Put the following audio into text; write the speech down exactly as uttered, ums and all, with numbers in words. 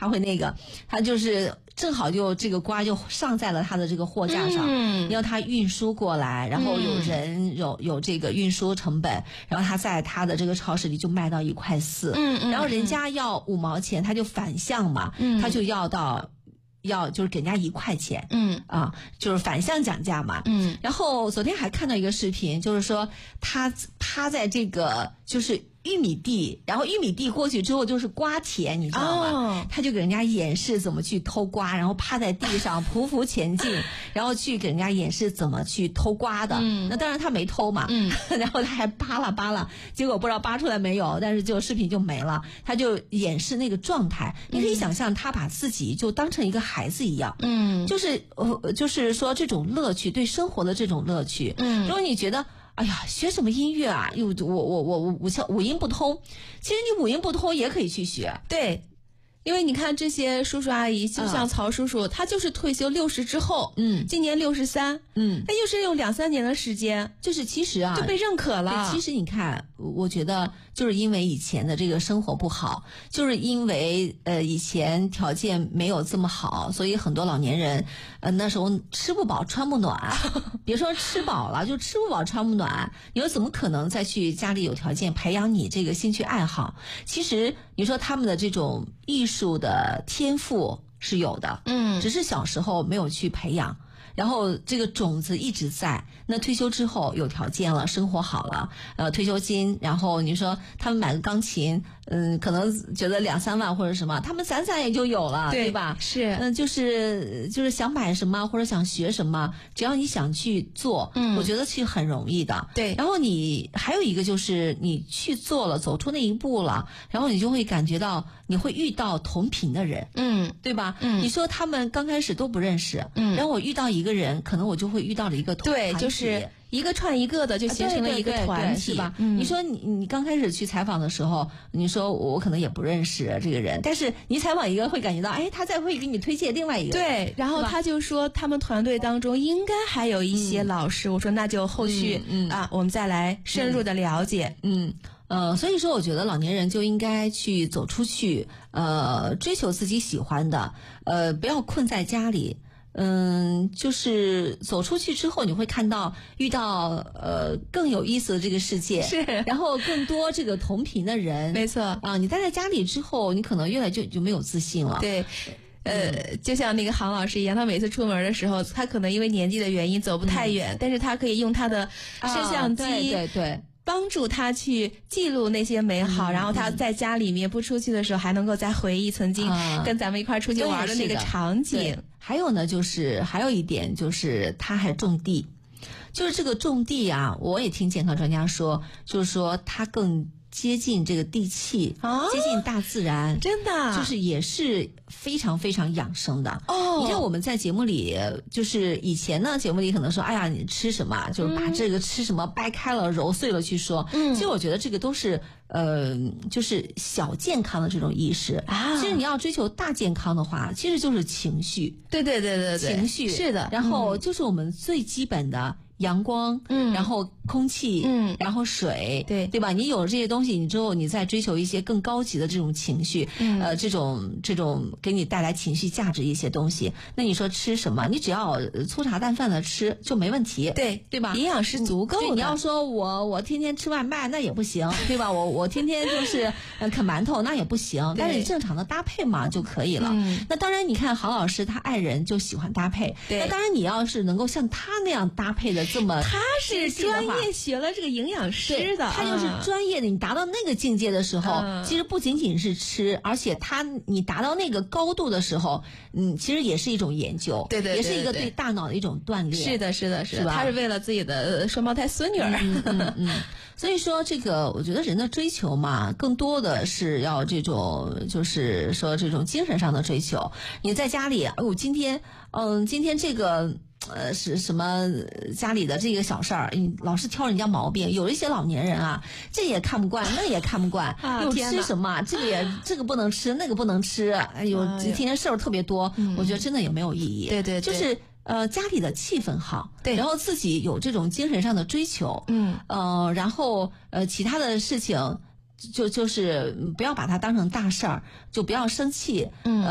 他会那个，他就是正好就这个瓜就上在了他的这个货架上，嗯，要他运输过来，然后有人、嗯、有有这个运输成本，然后他在他的这个超市里就卖到一块四，嗯嗯，然后人家要五毛钱，他就反向嘛，嗯，他就要到。要就是给人家一块钱，嗯啊，就是反向讲价嘛，嗯。然后昨天还看到一个视频，就是说他趴在这个就是玉米地，然后玉米地过去之后就是瓜田，你知道吗？哦、他就给人家演示怎么去偷瓜，然后趴在地上匍匐前进，然后去给人家演示怎么去偷瓜的。嗯，那当然他没偷嘛，嗯，然后他还扒拉扒拉，结果不知道扒出来没有，但是就视频就没了。他就演示那个状态，你可以想象他把自己就当成一个孩子一样，嗯，就是呃，就是说这种乐趣，对生活的这种乐趣，嗯，如果你觉得。哎呀，学什么音乐啊？又我我我我五五音不通，其实你五音不通也可以去学， 对。因为你看这些叔叔阿姨，就像曹叔叔，嗯、他就是退休六十之后，嗯，今年六十三，嗯，他又是有两三年的时间， 就是其实啊就被认可了。 其实你看，我觉得就是因为以前的这个生活不好，就是因为呃以前条件没有这么好，所以很多老年人呃那时候吃不饱穿不暖，别说吃饱了，就吃不饱穿不暖，你说怎么可能再去家里有条件培养你这个兴趣爱好？其实你说他们的这种艺术。艺术的天赋是有的，嗯，只是小时候没有去培养，然后这个种子一直在。那退休之后有条件了，生活好了，呃，退休金，然后你说他们买个钢琴，嗯，可能觉得两三万或者什么，他们攒攒也就有了， 对, 对吧？ 是， 嗯、呃，就是就是想买什么或者想学什么，只要你想去做，嗯，我觉得是很容易的。 对， 然后你还有一个就是你去做了，走出那一步了，然后你就会感觉到你会遇到同频的人，嗯，对吧？嗯，你说他们刚开始都不认识，嗯，然后我遇到一个人，可能我就会遇到了一个团对，就是一个串一个的，就形成了一个团体， 是吧？嗯，你说你你刚开始去采访的时候，你说我可能也不认识这个人，但是你采访一个会感觉到，哎，他再会给你推荐另外一个人， 对，然后他就说他们团队当中应该还有一些老师，嗯、我说那就后续、嗯嗯、啊，我们再来深入的了解， 嗯。呃，所以说我觉得老年人就应该去走出去，呃，追求自己喜欢的，呃，不要困在家里。嗯，就是走出去之后，你会看到遇到呃更有意思的这个世界， 是， 然后更多这个同频的人， 没错啊。你待在家里之后，你可能越来就就没有自信了。 对，呃，就像那个杭老师一样，他每次出门的时候，他可能因为年纪的原因走不太远，嗯、但是他可以用他的摄像机， 啊、对对对。 帮助他去记录那些美好、嗯、然后他在家里面不出去的时候还能够再回忆曾经跟咱们一块出去玩的那个场景、 嗯、还有呢就是还有一点就是他还种地，就是这个种地啊，我也听健康专家说，就是说他更接近这个地气、哦、接近大自然， 真的就是也是非常非常养生的哦。你看我们在节目里，就是以前呢节目里可能说，哎呀你吃什么，就是把这个吃什么掰开了揉碎了去说，嗯，其实我觉得这个都是呃就是小健康的这种意识啊。其实你要追求大健康的话，其实就是情绪， 对对对对对， 情绪是的， 然后就是我们最基本的阳光，嗯，然后空气，嗯，然后水， 对对吧？你有了这些东西，你之后你再追求一些更高级的这种情绪，嗯，呃，这种这种给你带来情绪价值一些东西，那你说吃什么？你只要粗茶淡饭的吃就没问题， 对对吧？ 营养是足够的。 你要说我我天天吃外卖那也不行，对吧？我我天天就是呃啃馒头那也不行，但是你正常的搭配嘛就可以了。嗯，那当然，你看郝老师他爱人就喜欢搭配， 对， 那当然你要是能够像他那样搭配的。这么他是专业学了这个营养师的， 他就是专业的。你达到那个境界的时候，嗯、其实不仅仅是吃，而且他你达到那个高度的时候，嗯，其实也是一种研究， 对 对, 对, 对, 对， 也是一个对大脑的一种锻炼。 是的，是的，是的， 是吧？ 他是为了自己的双胞胎孙女儿。 嗯嗯嗯。所以说，这个我觉得人的追求嘛，更多的是要这种，就是说这种精神上的追求。你在家里，哦，今天，嗯，今天这个。呃，是什么家里的这个小事儿，你老是挑人家毛病。有一些老年人啊，这也看不惯，那也看不惯， 啊、 又吃什么，这个也这个不能吃，那个不能吃，哎呦，哎天天事儿特别多、嗯，我觉得真的也没有意义。 对对对， 就是呃家里的气氛好， 对， 然后自己有这种精神上的追求，嗯，呃，然后呃其他的事情。就就是不要把它当成大事儿，就不要生气，嗯。